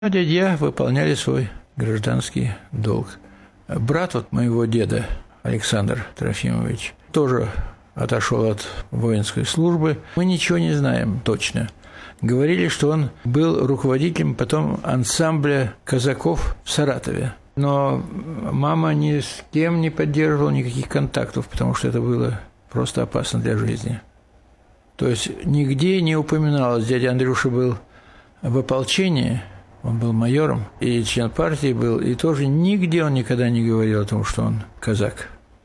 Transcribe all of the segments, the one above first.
Дядья выполняли свой гражданский долг. Брат вот моего деда, Александр Трофимович, тоже отошел от воинской службы. Мы ничего не знаем точно. Говорили, что он был руководителем потом ансамбля казаков в Саратове. Но мама ни с кем не поддерживала никаких контактов, потому что это было просто опасно для жизни. То есть нигде не упоминалось, дядя Андрюша был в ополчении, он был майором, и член партии был, и тоже нигде он никогда не говорил о том, что он казак.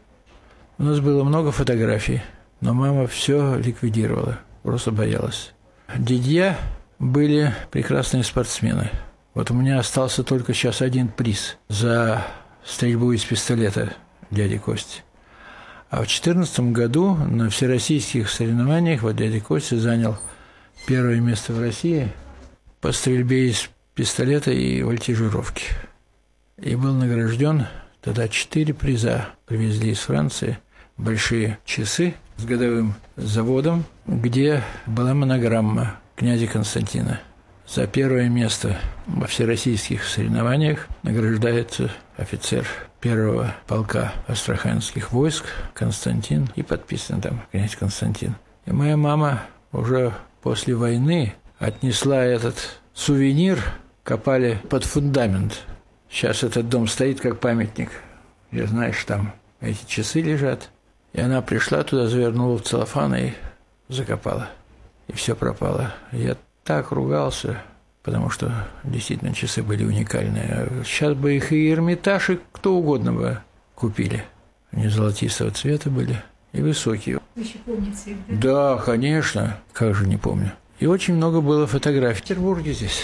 У нас было много фотографий, но мама все ликвидировала, просто боялась. Дядья были прекрасные спортсмены. Вот у меня остался только сейчас один приз за стрельбу из пистолета дяди Кости. А в 2014 году на всероссийских соревнованиях вот дядя Костя занял первое место в России по стрельбе из пистолета и вольтижировки. И был награжден, тогда 4 приза привезли из Франции, большие часы с годовым заводом, где была монограмма князя Константина. За первое место во всероссийских соревнованиях награждается офицер первого полка астраханских войск Константин, и подписан там князь Константин. И моя мама уже после войны отнесла этот сувенир, копали под фундамент. Сейчас этот дом стоит как памятник. Я знаешь, там эти часы лежат. И она пришла туда, завернула в целлофан и закопала. И все пропало. Я так ругался, потому что действительно часы были уникальные. Сейчас бы их и Эрмитаж, и кто угодно бы купили. Они золотистого цвета были и высокие. Вы еще помните их, да? Да, конечно. Как же не помню. И очень много было фотографий в Петербурге здесь.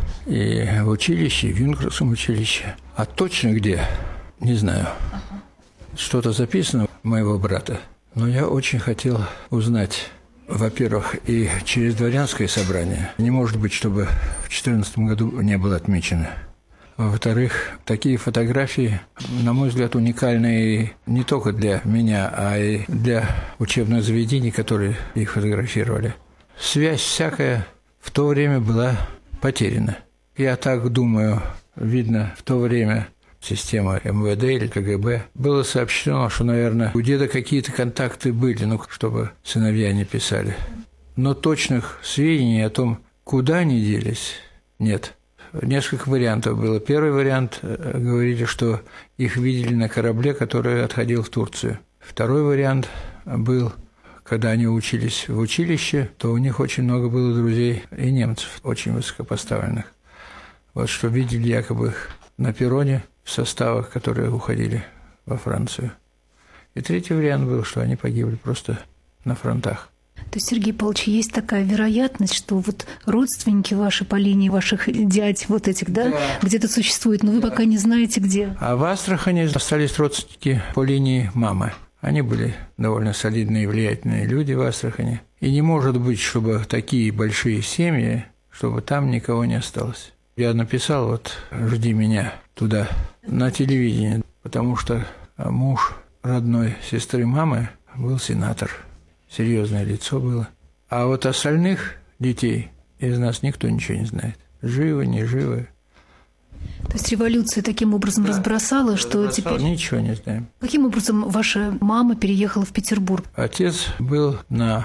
И в училище, в Юнкерском училище. А точно где? Не знаю. Что-то записано моего брата. Но я очень хотел узнать, во-первых, и через дворянское собрание. Не может быть, чтобы в 2014 году не было отмечено. Во-вторых, такие фотографии, на мой взгляд, уникальные не только для меня, а и для учебных заведений, которые их фотографировали. Связь всякая в то время была потеряна. Я так думаю, видно, в то время система МВД или КГБ было сообщено, что, наверное, у деда какие-то контакты были, чтобы сыновья не писали. Но точных сведений о том, куда они делись, нет. Несколько вариантов было. Первый вариант, говорили, что их видели на корабле, который отходил в Турцию. Второй вариант был, когда они учились в училище, то у них очень много было друзей и немцев, очень высокопоставленных. Вот что видели якобы их на перроне в составах, которые уходили во Францию. И третий вариант был, что они погибли просто на фронтах. То есть, Сергей Павлович, есть такая вероятность, что вот родственники ваши по линии ваших дядь, вот этих, да. Где-то существуют, но вы пока не знаете, где. А в Астрахани остались родственники по линии мамы. Они были довольно солидные и влиятельные люди в Астрахани. И не может быть, чтобы такие большие семьи, чтобы там никого не осталось. Я написал, вот, жди меня туда, на телевидении, потому что муж родной сестры мамы был сенатор. Серьезное лицо было. А вот остальных детей из нас никто ничего не знает. Живы, не живы. То есть революция таким образом разбросала, что теперь... Ничего не знаем. Каким образом ваша мама переехала в Петербург? Отец был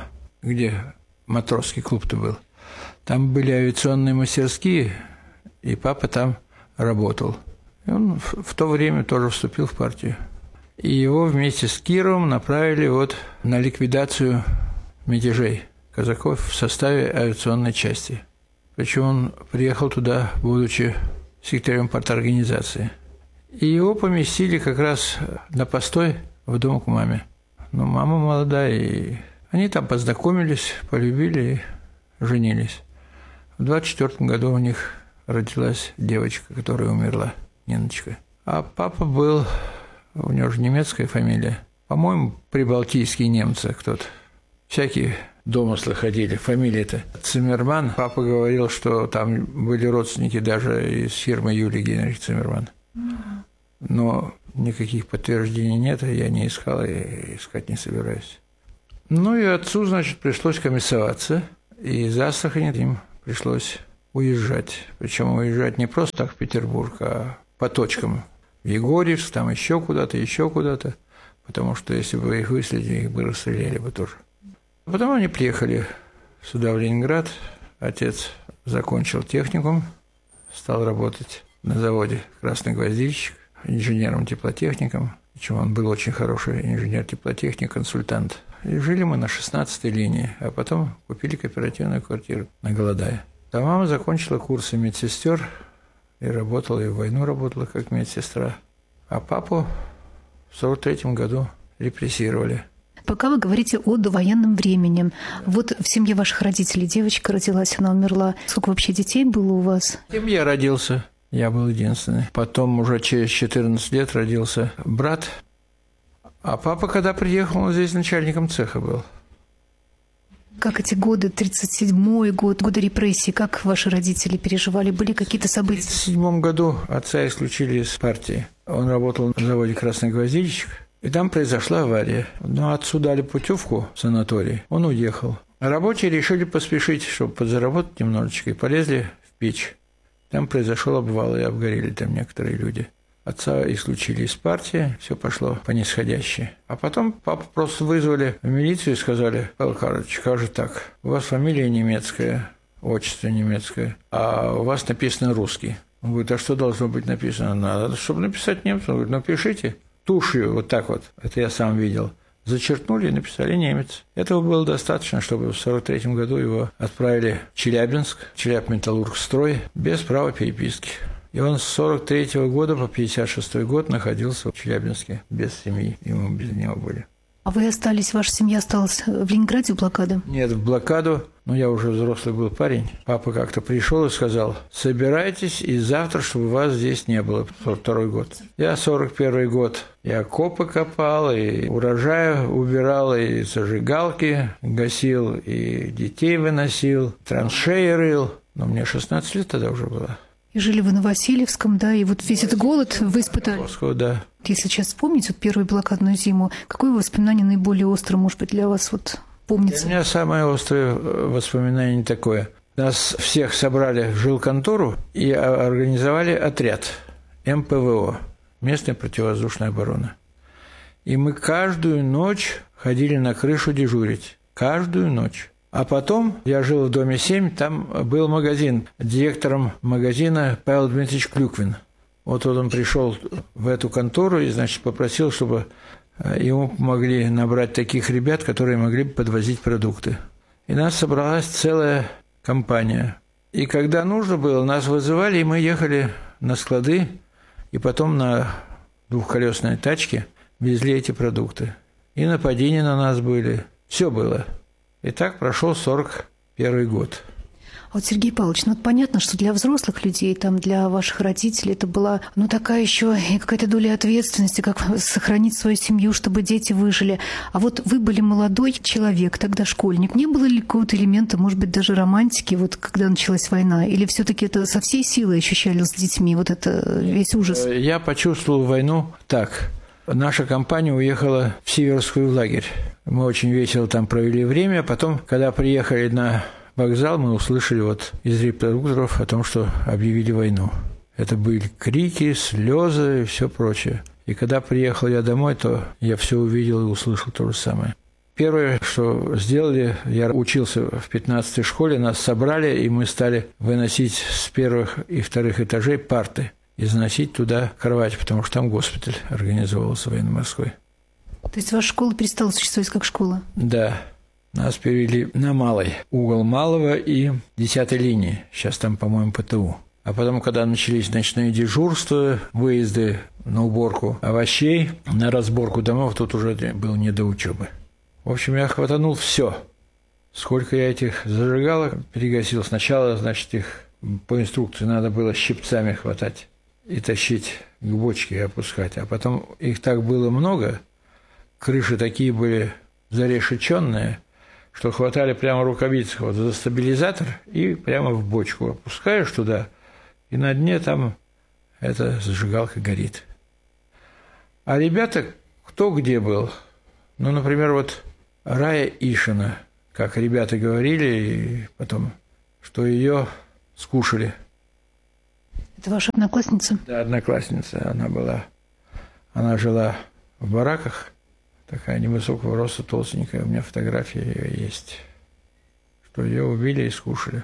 где матросский клуб-то был. Там были авиационные мастерские, и папа там работал. И он в то время тоже вступил в партию. И его вместе с Кировым направили вот на ликвидацию мятежей казаков в составе авиационной части. Причем он приехал туда, будучи секретарем парторганизации. И его поместили как раз на постой в дом к маме. Но мама молодая, и они там познакомились, полюбили и женились. В 24 году у них родилась девочка, которая умерла, Ниночка. А папа был, у него же немецкая фамилия, по-моему, прибалтийские немцы кто-то. Всякие домыслы ходили. Фамилия-то Циммерман. Папа говорил, что там были родственники даже из фирмы Юлии Генрих Циммерман. Но никаких подтверждений нет, я не искал и искать не собираюсь. Ну и отцу, значит, пришлось комиссоваться, и из Астрахани им пришлось уезжать. Причем уезжать не просто так в Петербург, а по точкам. В Егорьевск, там еще куда-то. Потому что если бы их выследили, их бы расстреляли бы тоже. Потом они приехали сюда, в Ленинград. Отец закончил техникум, стал работать на заводе «Красный гвоздильщик», инженером-теплотехником. Причем он был очень хороший инженер-теплотехник, консультант. И жили мы на 16-й линии, а потом купили кооперативную квартиру на Голодая. А мама закончила курсы медсестер и работала, и в войну работала как медсестра. А папу в 1943 году репрессировали. Пока вы говорите о довоенном времени, вот в семье ваших родителей девочка родилась, она умерла. Сколько вообще детей было у вас? В семье родился, я был единственный. Потом уже через 14 лет родился брат. А папа, когда приехал, он здесь начальником цеха был. Как эти годы, 37-й год, годы репрессий, как ваши родители переживали? Были какие-то события? В 1937 году отца исключили из партии. Он работал на заводе «Красный гвоздильщик», и там произошла авария. Но отцу дали путевку в санаторий, он уехал. А рабочие решили поспешить, чтобы подзаработать немножечко, и полезли в печь. Там произошел обвал, и обгорели там некоторые люди. Отца исключили из партии, все пошло по нисходящей. А потом папу просто вызвали в милицию и сказали: Павел Карлович, как же так? У вас фамилия немецкая, отчество немецкое, а у вас написано русский. Он говорит: а что должно быть написано? Надо, чтобы написать немцу. Он говорит: ну пишите. Тушью вот так вот, это я сам видел, зачеркнули и написали немец. Этого было достаточно, чтобы в 1943 году его отправили в Челябинск, Челябметаллургстрой, без права переписки. И он с 1943 года по 1956 год находился в Челябинске без семьи, и мы без него были. А вы остались, ваша семья осталась в Ленинграде в блокаду? Нет, в блокаду, но я уже взрослый был парень. Папа как-то пришел и сказал: собирайтесь, и завтра, чтобы вас здесь не было, 1942 год. Я 1941 год, я окопы копал, и урожай убирал, и зажигалки гасил, и детей выносил, траншеи рыл. Но мне 16 лет тогда уже было. И жили вы на Васильевском, да, и вот весь этот голод вы испытали? Да. Если сейчас вспомнить вот первую блокадную зиму, какое воспоминание наиболее острое, может быть, для вас вот помнится? У меня самое острое воспоминание такое. Нас всех собрали в жилконтору и организовали отряд МПВО, местная противовоздушная оборона. И мы каждую ночь ходили на крышу дежурить. Каждую ночь. А потом я жил в доме 7, там был магазин. Директором магазина Павел Дмитриевич Клюквин. Вот он пришел в эту контору и, значит, попросил, чтобы ему помогли набрать таких ребят, которые могли бы подвозить продукты. И нас собралась целая компания. И когда нужно было, нас вызывали, и мы ехали на склады, и потом на двухколесной тачке везли эти продукты. И нападения на нас были. Все было. И так прошел 1941 год. А вот, Сергей Павлович, ну вот понятно, что для взрослых людей, там, для ваших родителей это была, ну, такая еще и какая-то доля ответственности, как сохранить свою семью, чтобы дети выжили. А вот вы были молодой человек, тогда школьник. Не было ли какого-то элемента, может быть, даже романтики, вот когда началась война? Или все-таки это со всей силой ощущали с детьми, вот это весь ужас? Я почувствовал войну так. Наша компания уехала в Сиверскую в лагерь. Мы очень весело там провели время. Потом, когда приехали на вокзал, мы услышали вот из репродукторов о том, что объявили войну. Это были крики, слезы и все прочее. И когда приехал я домой, то я все увидел и услышал то же самое. Первое, что сделали, я учился в 15-й школе, нас собрали, и мы стали выносить с первых и вторых этажей парты и заносить туда кровать, потому что там госпиталь организовывался военно-морской. То есть ваша школа перестала существовать как школа? Да. Нас перевели на Малый, угол Малого и 10-й линии. Сейчас там, по-моему, ПТУ. А потом, когда начались ночные дежурства, выезды на уборку овощей, на разборку домов, тут уже было не до учебы. В общем, я хватанул все. Сколько я этих зажигалок перегасил. Сначала, значит, их по инструкции надо было щипцами хватать и тащить к бочке и опускать. А потом их так было много, крыши такие были зарешеченные, что хватали прямо рукавицы вот за стабилизатор и прямо в бочку опускаешь туда, и на дне там эта зажигалка горит. А ребята кто где был? Ну, например, вот Рая Ишина, как ребята говорили, и потом, что ее скушали. Это ваша одноклассница? Да, одноклассница она была. Она жила в бараках, такая невысокого роста, толстенькая. У меня фотография ее есть. Что ее убили и скушали.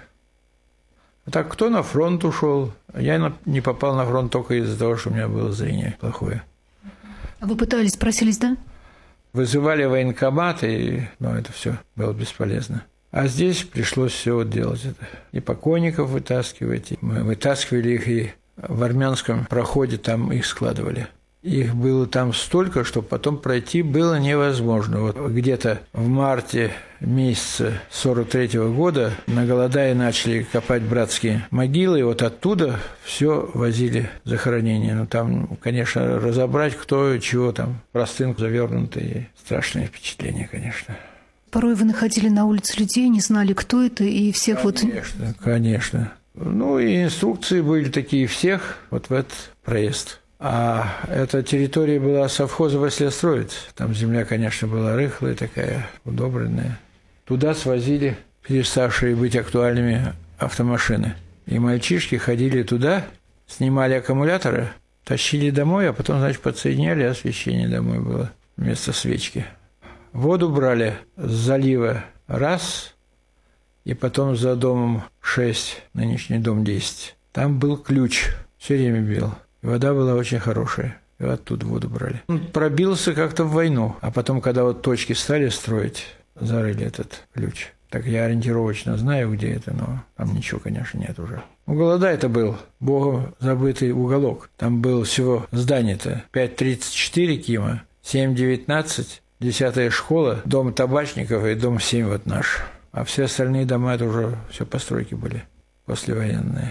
А так, кто на фронт ушел? Я не попал на фронт только из-за того, что у меня было зрение плохое. А вы пытались, просились, да? Вызывали военкомат, но это все было бесполезно. А здесь пришлось все вот делать это. И покойников вытаскивать. Мы вытаскивали их, и в армянском проходе там их складывали. Их было там столько, что потом пройти было невозможно. Вот где-то в марте месяца 43-го года на Голодае начали копать братские могилы, и вот оттуда все возили захоронения. Ну, там, конечно, разобрать, кто чего там, простынку завернутые, страшное впечатление, конечно. Порой вы находили на улице людей, не знали, кто это, и всех Конечно, конечно. Ну, и инструкции были такие всех вот в этот проезд. А эта территория была совхоза Василестроец. Там земля, конечно, была рыхлая такая, удобренная. Туда свозили переставшие быть актуальными автомашины. И мальчишки ходили туда, снимали аккумуляторы, тащили домой, а потом, значит, подсоединяли, освещение домой было вместо свечки. Воду брали с залива раз, и потом за домом 6, нынешний дом 10. Там был ключ, все время бил. И вода была очень хорошая, и оттуда воду брали. Он пробился как-то в войну, а потом, когда вот точки стали строить, зарыли этот ключ. Так я ориентировочно знаю, где это, но там ничего, конечно, нет уже. У Голода это был богом забытый уголок. Там было всего здание-то 5,34 кима, 7,19, 10-я школа, дом табачников и дом 7 вот наш. А все остальные дома, это уже все постройки были послевоенные.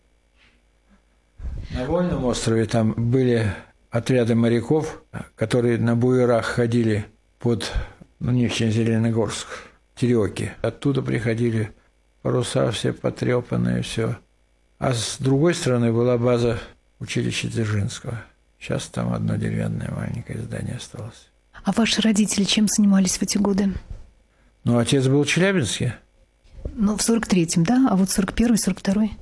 На Вольном острове там были отряды моряков, которые на буерах ходили под Нижнезеленогорск, Тереки. Оттуда приходили паруса все потрепанные, все. А с другой стороны была база училища Дзержинского. Сейчас там одно деревянное маленькое здание осталось. А ваши родители чем занимались в эти годы? Ну, отец был в Челябинске. Ну, в 43-м, да? А вот 41-й, 42-й?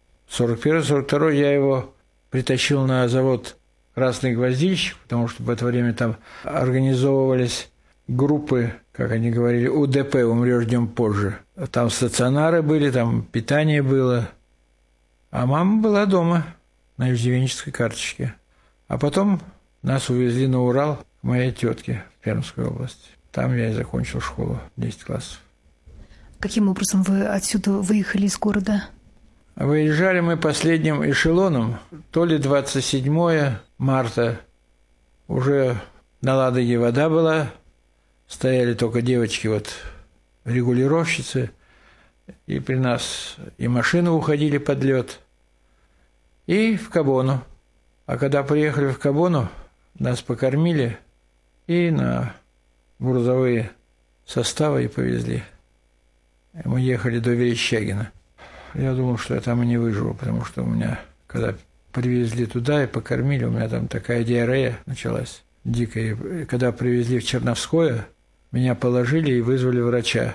41-42 я его притащил на завод «Красный гвоздильщик», потому что в это время там организовывались группы, как они говорили, УДП, умрешь днем позже. Там стационары были, там питание было. А мама была дома на иждивенческой карточке. А потом нас увезли на Урал к моей тетке в Пермскую область. Там я и закончил школу, 10 классов. Каким образом вы отсюда выехали из города? Выезжали мы последним эшелоном, то ли 27 марта, уже на Ладоге вода была, стояли только девочки, вот регулировщицы, и при нас и машины уходили под лед, и в Кабону. А когда приехали в Кабону, нас покормили и на грузовые составы и повезли. Мы ехали до Верещагина. Я думал, что я там и не выживу, потому что у меня, когда привезли туда и покормили, у меня там такая диарея началась дикая. И когда привезли в Черновское, меня положили и вызвали врача.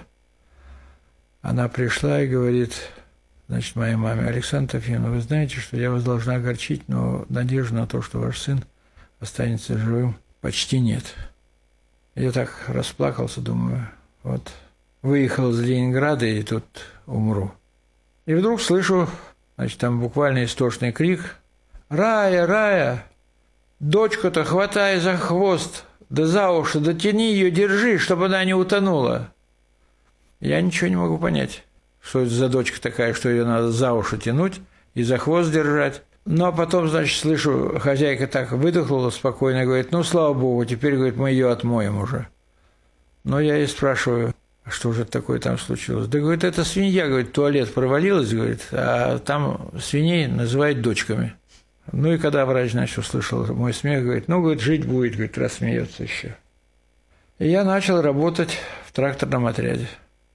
Она пришла и говорит, значит, моей маме: Александра Трофимовна, вы знаете, что я вас должна огорчить, но надежды на то, что ваш сын останется живым, почти нет. Я так расплакался, думаю, вот выехал из Ленинграда и тут умру. И вдруг слышу, значит, там буквально истошный крик: «Рая, Рая, дочку-то хватай за хвост, да за уши, да тяни ее, держи, чтобы она не утонула». Я ничего не могу понять, что это за дочка такая, что ее надо за уши тянуть и за хвост держать. Ну, а потом, значит, слышу, хозяйка так выдохнула спокойно, говорит: ну, слава богу, теперь, говорит, мы ее отмоем уже. Но я ей спрашиваю: а что же такое там случилось? Да, говорит, эта свинья, говорит, в туалет провалилась, говорит, а там свиней называют дочками. Ну, и когда врач, значит, услышал мой смех, говорит: ну, говорит, жить будет, говорит, рассмеется еще. И я начал работать в тракторном отряде.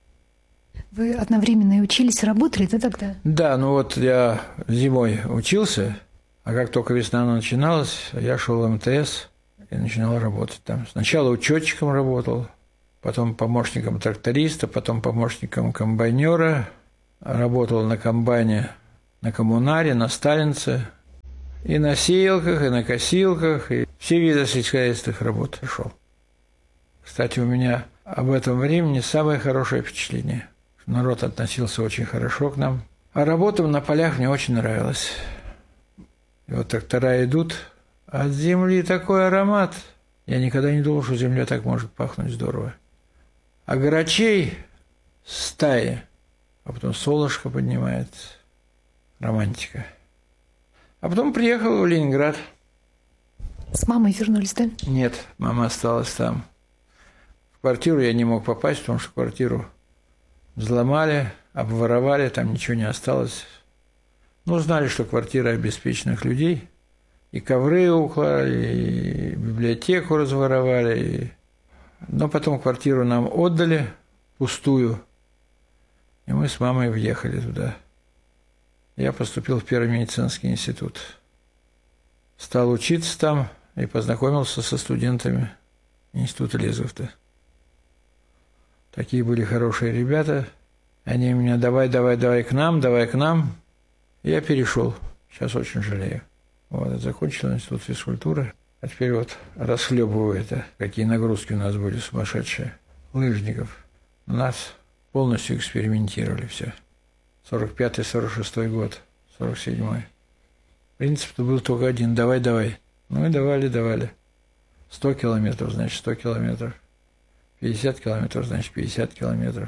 Вы одновременно и учились, и работали, да, тогда? Да, ну вот я зимой учился, а как только весна начиналась, я шел в МТС и начинал работать там. Сначала учетчиком работал, потом помощником тракториста, потом помощником комбайнера. Работал на комбайне на коммунаре, на Сталинце, и на сеялках, и на косилках, и все виды сельскохозяйственных работ шел. Кстати, у меня об этом времени самое хорошее впечатление. Народ относился очень хорошо к нам. А работа на полях мне очень нравилась. И вот трактора идут, от земли такой аромат. Я никогда не думал, что земля так может пахнуть здорово. А грачей стаи, а потом солнышко поднимается. Романтика. А потом приехал в Ленинград. С мамой вернулись, да? Нет, мама осталась там. В квартиру я не мог попасть, потому что квартиру взломали, обворовали, там ничего не осталось. Ну, знали, что квартира обеспеченных людей. И ковры украли, и библиотеку разворовали. Но потом квартиру нам отдали, пустую. И мы с мамой въехали туда. Я поступил в Первый медицинский институт. Стал учиться там и познакомился со студентами института Лизовта. Такие были хорошие ребята. Они меня давай к нам. Я перешел. Сейчас очень жалею. Вот, закончил институт физкультуры. А теперь вот расхлебываю это. Какие нагрузки у нас были сумасшедшие. Лыжников. У нас полностью экспериментировали все. 45-й, 46-й год, 47-й. Принцип-то был только один. Давай. Ну и давали. 100 километров, значит, 100 километров. 50 километров, значит, 50 километров.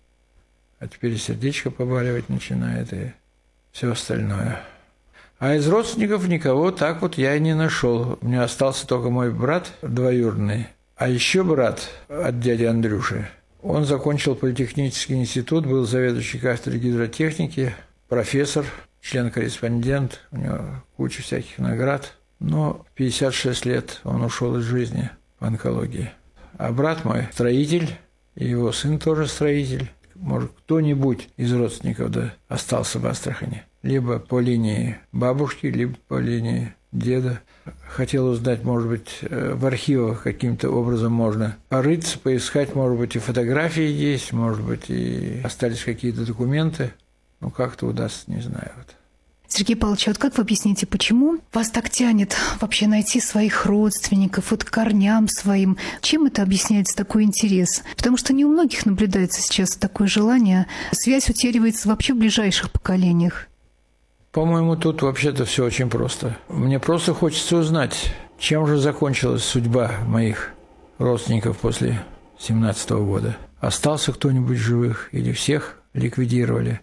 А теперь сердечко побаливать начинает и все остальное. А из родственников никого так вот я и не нашел. У меня остался только мой брат двоюродный. А еще брат от дяди Андрюши. Он закончил политехнический институт, был заведующий кафедрой гидротехники, профессор, член-корреспондент, у него куча всяких наград. Но в 56 лет он ушел из жизни по онкологии. А брат мой строитель, и его сын тоже строитель. Может, кто-нибудь из родственников остался в Астрахани. Либо по линии бабушки, либо по линии деда. Хотел узнать, может быть, в архивах каким-то образом можно порыться, поискать, может быть, и фотографии есть, может быть, и остались какие-то документы. Ну, как-то удастся, не знаю. Сергей Павлович, вот как вы объясните, почему вас так тянет вообще найти своих родственников, вот к корням своим? Чем это объясняется такой интерес? Потому что не у многих наблюдается сейчас такое желание. Связь утеряется вообще в ближайших поколениях. По-моему, тут вообще-то все очень просто. Мне просто хочется узнать, чем же закончилась судьба моих родственников после 17-го года. Остался кто-нибудь живых или всех ликвидировали?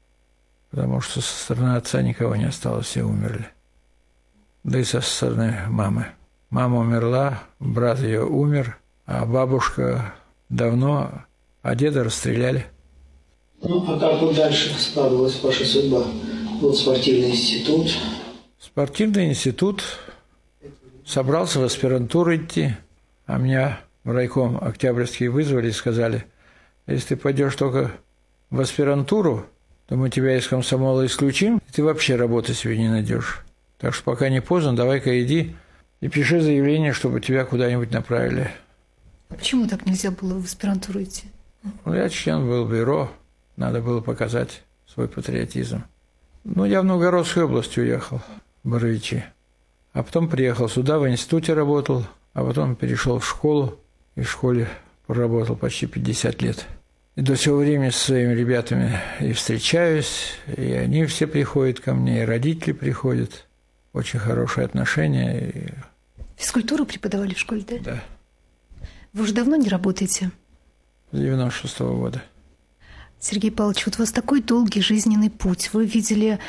Потому что со стороны отца никого не осталось, все умерли. Да и со стороны мамы. Мама умерла, брат ее умер, а бабушка давно, а деда расстреляли. Ну, а как вот дальше складывалась ваша судьба? Вот спортивный институт. Спортивный институт. Собрался в аспирантуру идти, а меня в райком Октябрьский вызвали и сказали, если ты пойдешь только в аспирантуру, то мы тебя из комсомола исключим, и ты вообще работы себе не найдешь. Так что пока не поздно, давай-ка иди и пиши заявление, чтобы тебя куда-нибудь направили. А почему так нельзя было в аспирантуру идти? Ну, я член был бюро, надо было показать свой патриотизм. Ну, я в Новгородскую область уехал, в Боровичи. А потом приехал сюда, в институте работал, а потом перешел в школу, и в школе проработал почти 50 лет. И до сего времени со своими ребятами и встречаюсь, и они все приходят ко мне, и родители приходят. Очень хорошие отношения. Физкультуру преподавали в школе, да? Да. Вы уже давно не работаете? С 96-го года. Сергей Павлович, вот у вас такой долгий жизненный путь. Вы видели,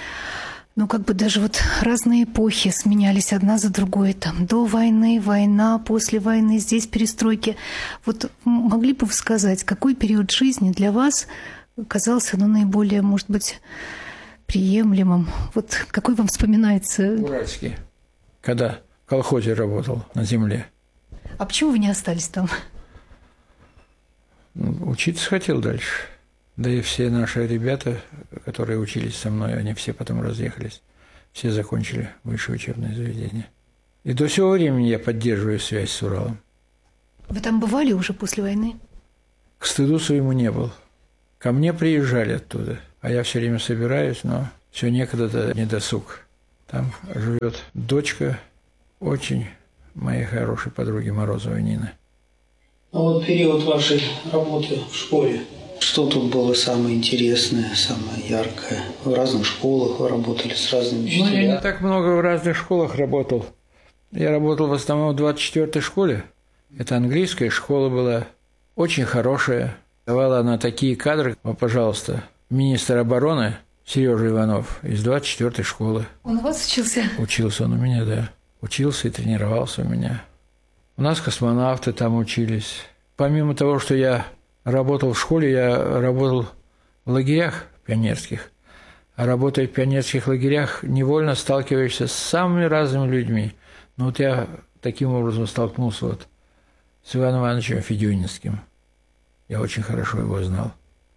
даже вот разные эпохи сменялись одна за другой. Там до войны, война, после войны, здесь перестройки. Вот могли бы вы сказать, какой период жизни для вас казался наиболее, может быть, приемлемым? Вот какой вам вспоминается? Уральский. Когда в колхозе работал на земле. А почему вы не остались там? Учиться хотел дальше. Да и все наши ребята, которые учились со мной, они все потом разъехались. Все закончили высшее учебное заведение. И до сего времени я поддерживаю связь с Уралом. Вы там бывали уже после войны? К стыду своему не был. Ко мне приезжали оттуда. А я все время собираюсь, но все некогда недосуг. Там живет дочка очень моей хорошей подруги Морозовой Нины. А вот период вашей работы в школе, что тут было самое интересное, самое яркое? В разных школах вы работали с разными учителями? Я не так много в разных школах работал. Я работал в основном в 24-й школе. Это английская школа была, очень хорошая. Давала она такие кадры. Пожалуйста, министр обороны Сережа Иванов из 24-й школы. Он у вас учился? Учился он у меня, да. Учился и тренировался у меня. У нас космонавты там учились. Помимо того, что я работал в школе, я работал в лагерях пионерских. А работая в пионерских лагерях, невольно сталкиваешься с самыми разными людьми. Ну вот я таким образом столкнулся вот с Иваном Ивановичем Федюнинским. Я очень хорошо его знал.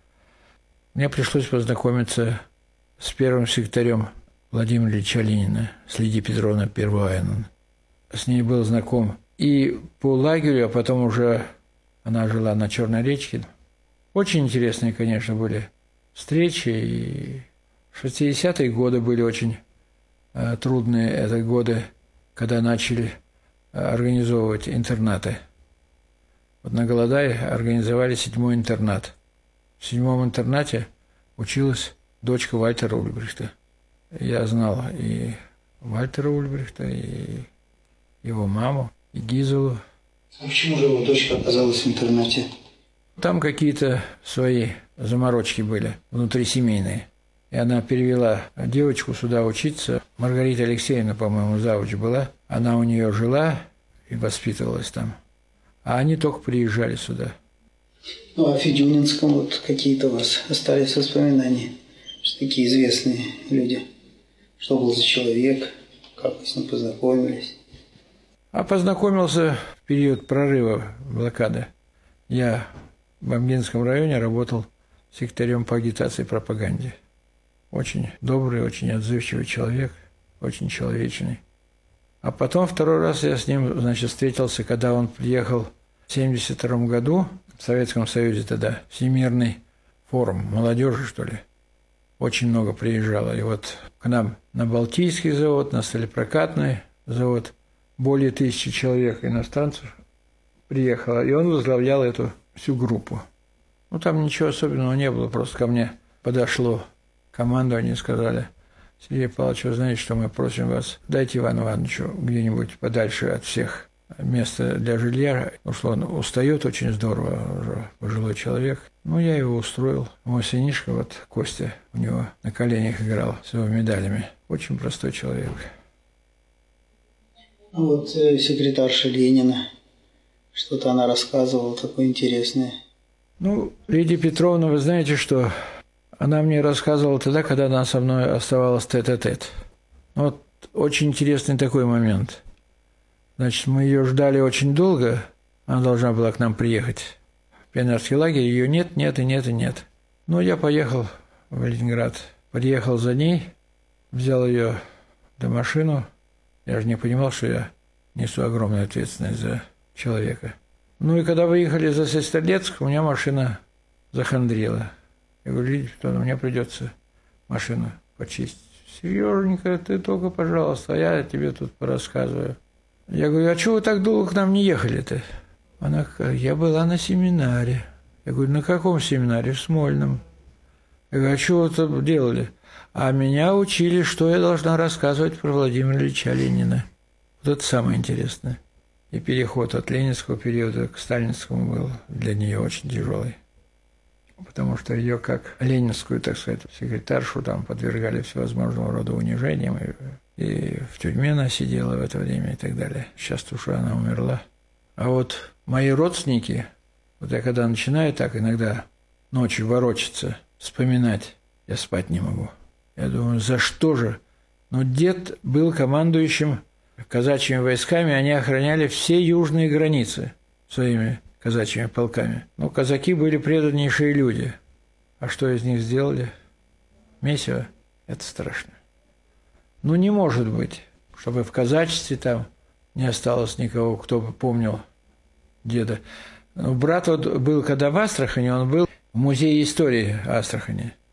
Мне пришлось познакомиться с первым секретарем Владимира Ильича Ленина, с Лидией Петровной Первоайнен. С ней был знаком и по лагерю, а потом уже она жила на Черной речке. Очень интересные, конечно, были встречи. И 60-е годы были очень трудные. Это годы, когда начали организовывать интернаты. Вот на Голодай организовали 7-й интернат. В 7-м интернате училась дочка Вальтера Ульбрихта. Я знал и Вальтера Ульбрихта, и его маму, и Гизелу. А почему же его дочка оказалась в интернате? Там какие-то свои заморочки были, внутрисемейные. И она перевела девочку сюда учиться. Маргарита Алексеевна, по-моему, завуч была. Она у нее жила и воспитывалась там. А они только приезжали сюда. Ну, а о Федюнинском вот какие-то у вас остались воспоминания? Что такие известные люди? Что был за человек? Как вы с ним познакомились? А познакомился в период прорыва блокады. Я в Бомбинском районе работал секретарем по агитации и пропаганде. Очень добрый, очень отзывчивый человек, очень человечный. А потом второй раз я с ним, значит, встретился, когда он приехал в 1972 году в Советском Союзе тогда, Всемирный форум молодежи, что ли. Очень много приезжало. И вот к нам на Балтийский завод, на сталепрокатный завод более 1000 человек иностранцев приехало. И он возглавлял эту всю группу. Ну, там ничего особенного не было. Просто ко мне подошло командование и сказали: Сергей Павлович, вы знаете, что мы просим вас, дайте Ивану Ивановичу где-нибудь подальше от всех место для жилья, потому что он устает очень здорово, уже пожилой человек. Ну, я его устроил. Мой сынишка, вот Костя, у него на коленях играл с его медалями. Очень простой человек. Вот секретарша Ленина, что-то она рассказывала такое интересное. Ну, Лидия Петровна, вы знаете, что она мне рассказывала тогда, когда она со мной оставалась тет-а-тет. Вот очень интересный такой момент. Значит, мы ее ждали очень долго. Она должна была к нам приехать в пионерский лагерь. Ее нет. Но я поехал в Ленинград. Приехал за ней, взял ее до машину. Я же не понимал, что я несу огромную ответственность за человека. Ну и когда выехали за Сестрорецк, у меня машина захандрила. Я говорю: Лидия Петровна, мне придется машину почистить. Сереженька, ты только, пожалуйста, а я тебе тут порассказываю. Я говорю: а чего вы так долго к нам не ехали-то? Она говорит: я была на семинаре. Я говорю: на каком семинаре? В Смольном. Я говорю: а чего вы там делали? А меня учили, что я должна рассказывать про Владимира Ильича Ленина. Вот это самое интересное. И переход от ленинского периода к сталинскому был для нее очень тяжелый. Потому что ее как ленинскую, так сказать, секретаршу там подвергали всевозможного рода унижениям. И в тюрьме она сидела в это время и так далее. Сейчас уже она умерла. А вот мои родственники, вот я когда начинаю так иногда ночью ворочаться, вспоминать, я спать не могу. Я думаю, за что же? Но дед был командующим казачьими войсками, они охраняли все южные границы своими казачьими полками. Но казаки были преданнейшие люди. А что из них сделали? Месиво. Это страшно. Ну, не может быть, чтобы в казачестве там не осталось никого, кто бы помнил деда. Но брат вот был, когда в Астрахани, он был в музее истории Астрахани.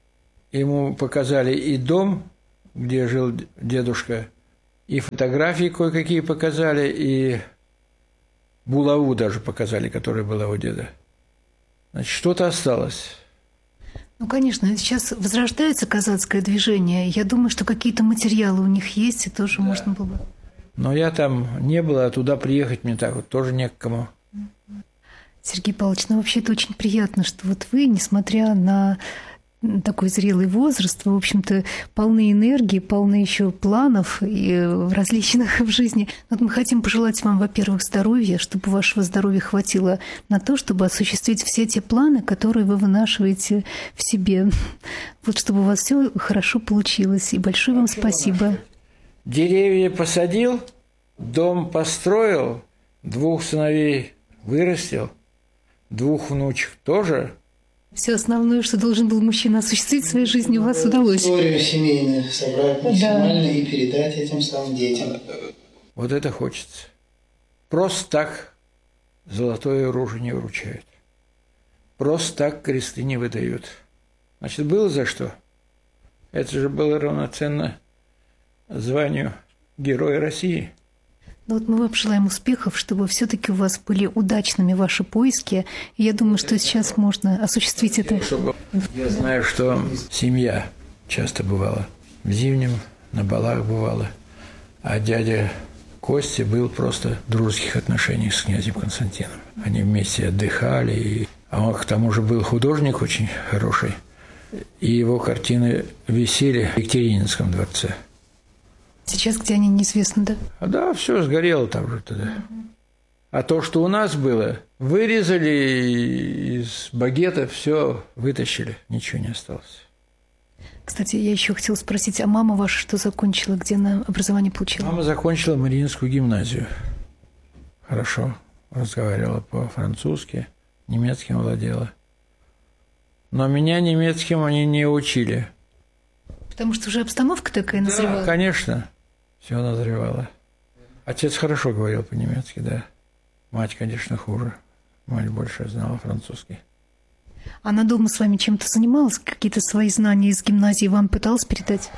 Ему показали и дом, где жил дедушка, и фотографии кое-какие показали, и булаву даже показали, которая была у деда. Значит, что-то осталось. Ну, конечно, сейчас возрождается казацкое движение. Я думаю, что какие-то материалы у них есть, и тоже можно было бы. Но я там не был, а туда приехать мне так вот тоже не к кому. Сергей Павлович, ну вообще это очень приятно, что вот вы, несмотря на такой зрелый возраст, вы, в общем-то, полны энергии, полны еще планов и различных в жизни. Вот мы хотим пожелать вам, во-первых, здоровья, чтобы вашего здоровья хватило на то, чтобы осуществить все те планы, которые вы вынашиваете в себе. Вот чтобы у вас все хорошо получилось. И большое вам спасибо. Деревья посадил, дом построил, 2 сыновей вырастил, 2 внучек тоже. Все основное, что должен был мужчина осуществить в своей жизни, у вас удалось. Историю семейную собрать максимально и передать этим самым детям. Вот это хочется. Просто так золотое оружие не вручают. Просто так кресты не выдают. Значит, было за что. Это же было равноценно званию Героя России. Ну вот мы вам желаем успехов, чтобы все-таки у вас были удачными ваши поиски. И я думаю, что сейчас можно осуществить это. Я знаю, что семья часто бывала. В Зимнем, на балах бывала. А дядя Костя был просто в дружеских отношениях с князем Константином. Они вместе отдыхали. А он, к тому же, был художник очень хороший. И его картины висели в Екатерининском дворце. Сейчас где они, неизвестно, да? Да, все сгорело там же тогда. А то, что у нас было, вырезали из багета, все вытащили, ничего не осталось. Кстати, я еще хотела спросить, а мама ваша что закончила, где она образование получила? Мама закончила Мариинскую гимназию. Хорошо разговаривала по-французски, немецким владела. Но меня немецким они не учили. Потому что уже обстановка такая назревала? Да, конечно. Все назревало. Отец хорошо говорил по-немецки, да. Мать, конечно, хуже. Мать больше знала французский. Она дома с вами чем-то занималась? Какие-то свои знания из гимназии вам пыталась передать?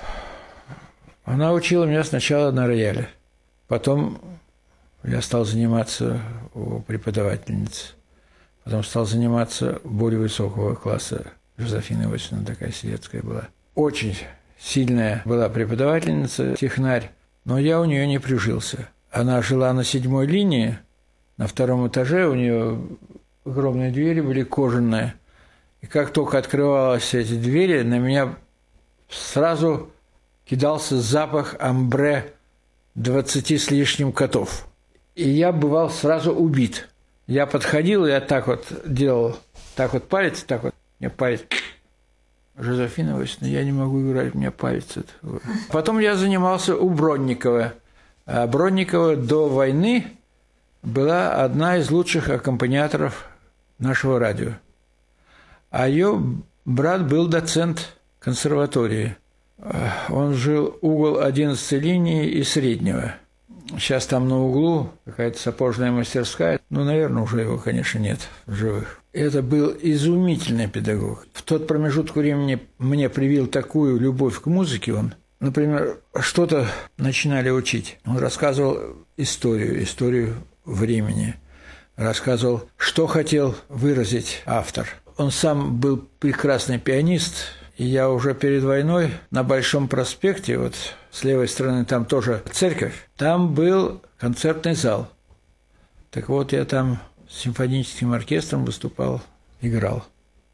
Она учила меня сначала на рояле. Потом я стал заниматься у преподавательницы. Потом стал заниматься более высокого класса. Жозефина Иосифовна такая светская была. Очень сильная была преподавательница, технарь. Но я у нее не прижился. Она жила на 7-й линии, на 2-м этаже, у нее огромные двери были кожаные. И как только открывались эти двери, на меня сразу кидался запах амбре 20 с лишним котов. И я бывал сразу убит. Я подходил, и я так вот делал, так вот палец, так вот, мне палец... Жозефина Иосифовна, я не могу играть, у меня палец. Потом я занимался у Бронникова. А Бронникова до войны была одна из лучших аккомпаниаторов нашего радио. А ее брат был доцент консерватории. Он жил угол 11-й линии и Среднего. Сейчас там на углу какая-то сапожная мастерская. Ну, наверное, уже его, конечно, нет в живых. Это был изумительный педагог. В тот промежуток времени мне привил такую любовь к музыке он. Например, что-то начинали учить. Он рассказывал историю времени. Рассказывал, что хотел выразить автор. Он сам был прекрасный пианист. И я уже перед войной на Большом проспекте, вот с левой стороны там тоже церковь, там был концертный зал. Так вот, я там с симфоническим оркестром выступал, играл.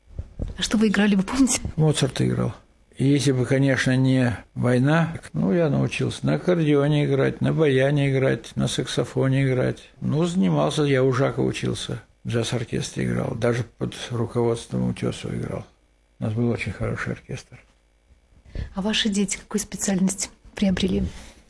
А что вы играли, вы помните? Моцарта играл. И если бы, конечно, не война, я научился на аккордеоне играть, на баяне играть, на саксофоне играть. Занимался, я у Жака учился, в джаз-оркестре играл, даже под руководством Утесова играл. У нас был очень хороший оркестр. А ваши дети какую специальность приобрели?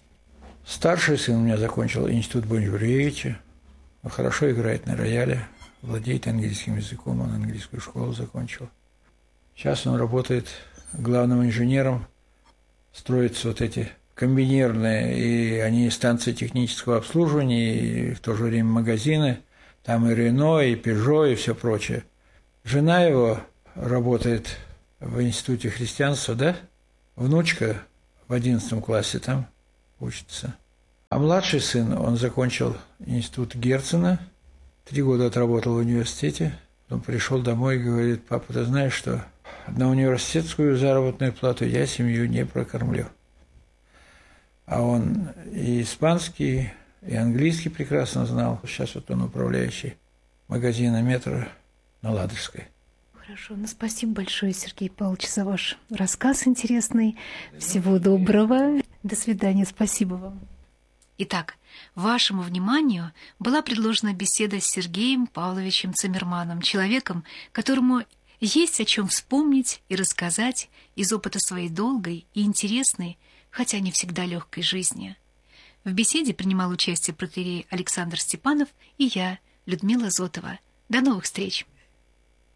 Старший сын у меня закончил институт Бонч-Бруевича. Он хорошо играет на рояле, владеет английским языком, он английскую школу закончил. Сейчас он работает главным инженером, строятся вот эти комбинированные, и они станции технического обслуживания, и в то же время магазины. Там и Рено, и Пежо, и все прочее. Жена его работает в Институте христианства, да? Внучка в 11 классе там учится. А младший сын, он закончил институт Герцена, 3 года отработал в университете, потом пришел домой и говорит: папа, ты знаешь, что на университетскую заработную плату я семью не прокормлю. А он и испанский, и английский прекрасно знал. Сейчас вот он управляющий магазина «Метро» на Ладожской. Хорошо, спасибо большое, Сергей Павлович, за ваш рассказ интересный. Всего доброго. До свидания, спасибо вам. Итак, вашему вниманию была предложена беседа с Сергеем Павловичем Циммерманом, человеком, которому есть о чем вспомнить и рассказать из опыта своей долгой и интересной, хотя не всегда легкой жизни. В беседе принимал участие протоиерей Александр Степанов и я, Людмила Зотова. До новых встреч!